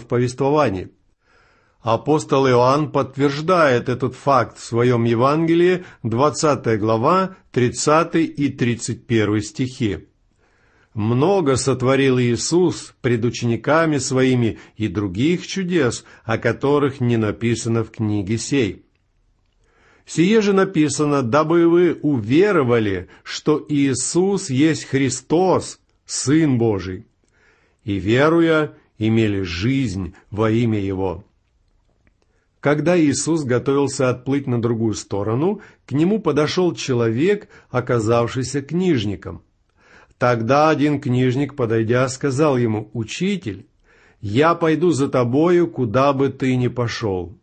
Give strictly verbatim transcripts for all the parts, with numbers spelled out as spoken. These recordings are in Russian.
в повествовании. Апостол Иоанн подтверждает этот факт в своем Евангелии, двадцатая глава, тридцатый и тридцать первый стихи. «Много сотворил Иисус пред учениками своими и других чудес, о которых не написано в книге сей. Сие же написано, дабы вы уверовали, что Иисус есть Христос, Сын Божий, и, веруя, имели жизнь во имя Его». Когда Иисус готовился отплыть на другую сторону, к Нему подошел человек, оказавшийся книжником. Тогда один книжник, подойдя, сказал Ему: «Учитель, я пойду за Тобою, куда бы Ты ни пошел».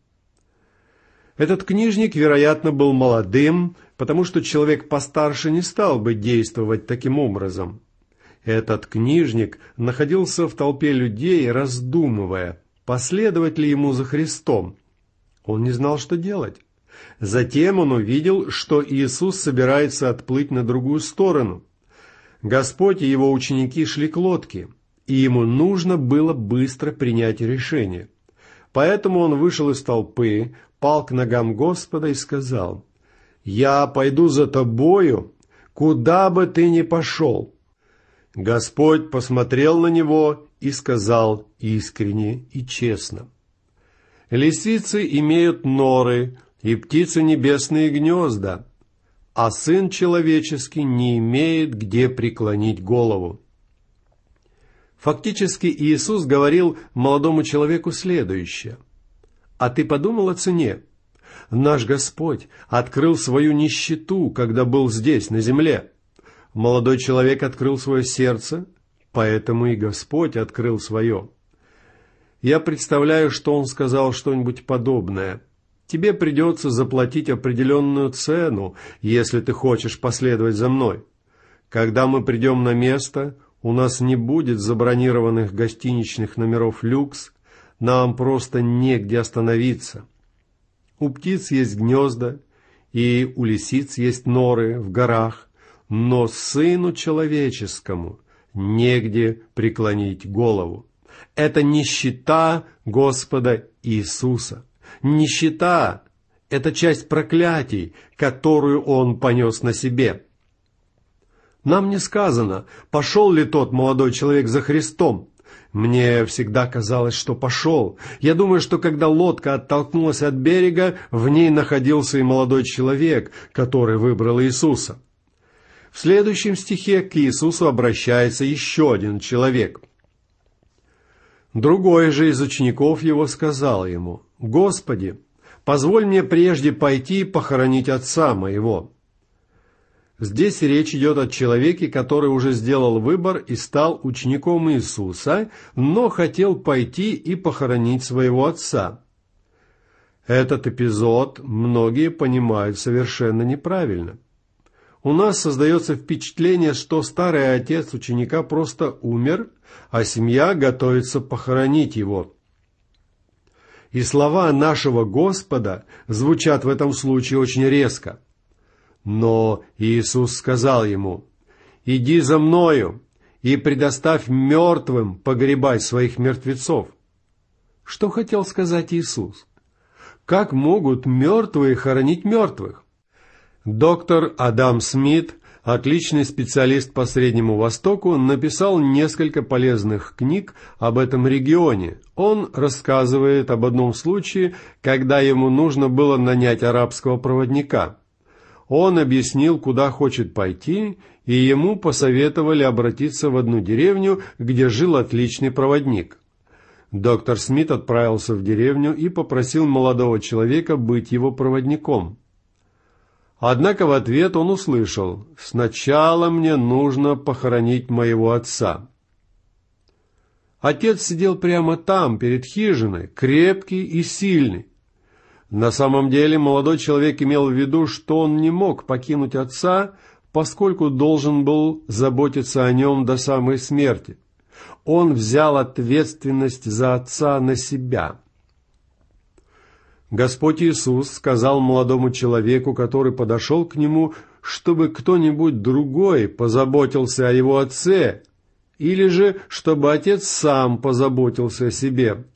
Этот книжник, вероятно, был молодым, потому что человек постарше не стал бы действовать таким образом. Этот книжник находился в толпе людей, раздумывая, последовать ли ему за Христом. Он не знал, что делать. Затем он увидел, что Иисус собирается отплыть на другую сторону. Господь и его ученики шли к лодке, и ему нужно было быстро принять решение. Поэтому он вышел из толпы, пал к ногам Господа и сказал: «Я пойду за Тобою, куда бы Ты ни пошел». Господь посмотрел на него и сказал искренне и честно: «Лисицы имеют норы, и птицы небесные гнезда, а Сын Человеческий не имеет где преклонить голову». Фактически Иисус говорил молодому человеку следующее: «А ты подумал о цене? Наш Господь открыл свою нищету, когда был здесь, на земле. Молодой человек открыл свое сердце, поэтому и Господь открыл свое». Я представляю, что он сказал что-нибудь подобное: «Тебе придется заплатить определенную цену, если ты хочешь последовать за мной. Когда мы придем на место, у нас не будет забронированных гостиничных номеров люкс, нам просто негде остановиться. У птиц есть гнезда, и у лисиц есть норы в горах, но Сыну Человеческому негде преклонить голову». Это нищета Господа Иисуса. Нищета – это часть проклятий, которую Он понес на себе. Нам не сказано, пошел ли тот молодой человек за Христом. Мне всегда казалось, что пошел. Я думаю, что когда лодка оттолкнулась от берега, в ней находился и молодой человек, который выбрал Иисуса. В следующем стихе к Иисусу обращается еще один человек. Другой же из учеников его сказал ему: «Господи, позволь мне прежде пойти и похоронить отца моего». Здесь речь идет о человеке, который уже сделал выбор и стал учеником Иисуса, но хотел пойти и похоронить своего отца. Этот эпизод многие понимают совершенно неправильно. У нас создается впечатление, что старый отец ученика просто умер, а семья готовится похоронить его. И слова нашего Господа звучат в этом случае очень резко. Но Иисус сказал ему: «Иди за мною и предоставь мертвым погребать своих мертвецов». Что хотел сказать Иисус? Как могут мертвые хоронить мертвых? Доктор Адам Смит, отличный специалист по Среднему Востоку, написал несколько полезных книг об этом регионе. Он рассказывает об одном случае, когда ему нужно было нанять арабского проводника. Он объяснил, куда хочет пойти, и ему посоветовали обратиться в одну деревню, где жил отличный проводник. Доктор Смит отправился в деревню и попросил молодого человека быть его проводником. Однако в ответ он услышал: «Сначала мне нужно похоронить моего отца». Отец сидел прямо там, перед хижиной, крепкий и сильный. На самом деле молодой человек имел в виду, что он не мог покинуть отца, поскольку должен был заботиться о нем до самой смерти. Он взял ответственность за отца на себя. Господь Иисус сказал молодому человеку, который подошел к нему, чтобы кто-нибудь другой позаботился о его отце, или же чтобы отец сам позаботился о себе.